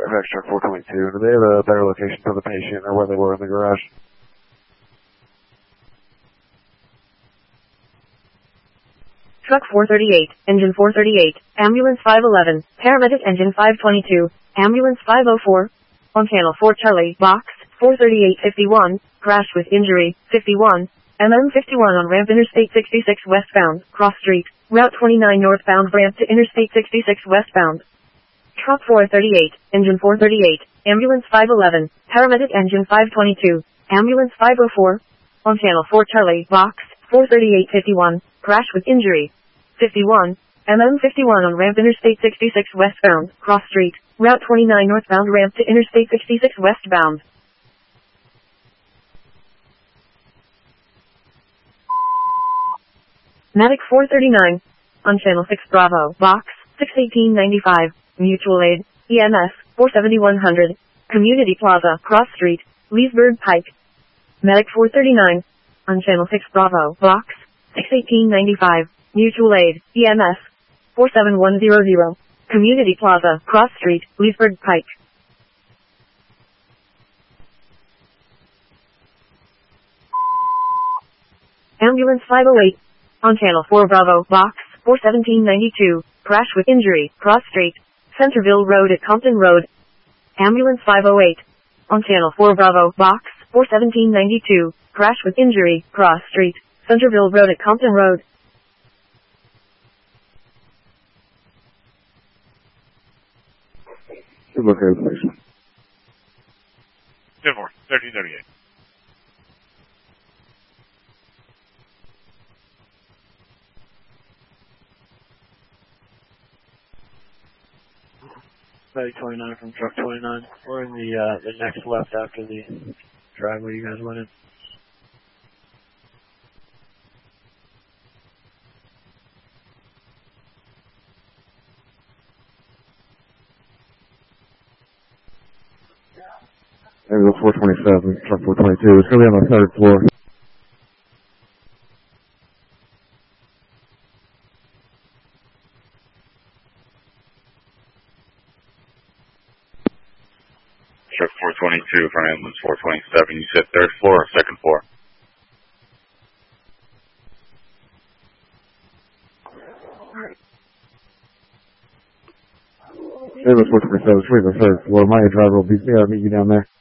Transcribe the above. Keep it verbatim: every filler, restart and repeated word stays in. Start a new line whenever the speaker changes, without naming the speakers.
Fairfax Truck four twenty-two. Do they have a better location for the patient or where they were in the garage?
Truck four thirty-eight, Engine four thirty-eight, Ambulance five eleven, Paramedic Engine five twenty-two, Ambulance five oh four, on Channel four Charlie, Box, four thirty-eight fifty-one, crashed with injury, fifty-one, M M fifty-one on ramp Interstate sixty-six westbound, cross street, Route twenty-nine northbound ramp to Interstate sixty-six westbound. Truck four thirty-eight, Engine four thirty-eight, Ambulance five eleven, Paramedic Engine five twenty-two, Ambulance five oh four, on Channel four Charlie, Box, four thirty-eight fifty-one, crashed with injury, fifty-one, M M fifty-one on ramp Interstate sixty-six westbound, cross street, Route twenty-nine northbound ramp to Interstate sixty-six westbound. Medic four thirty-nine, on Channel six Bravo, Box, six eighteen ninety-five, Mutual Aid, E M S, four seventy-one hundred, Community Plaza, Cross Street, Leesburg Pike. Medic four thirty-nine, on Channel six Bravo, Box, six eighteen ninety-five, Mutual Aid, E M S, four seven one zero zero, Community Plaza, Cross Street, Leesburg Pike. Ambulance five oh eight, on Channel four Bravo, Box, four seventeen ninety-two, crash with injury, Cross Street, Centerville Road at Compton Road. Ambulance five oh eight, on Channel four Bravo, Box, four seventeen ninety-two, crash with injury, Cross Street, Centerville Road at Compton Road.
Good location, please.
ten four, thirteen thirty-eight.
Medic twenty-nine from truck twenty-nine. We're in the uh, the next left after the driveway you guys went in.
Maybe four twenty-seven, truck four twenty-two. It's going to be on the third floor.
Truck four twenty-two for ambulance four twenty-seven. You said third floor or second floor?
Ambulance four twenty-seven, it's going to be the third floor. My driver will be, yeah, meet you down there.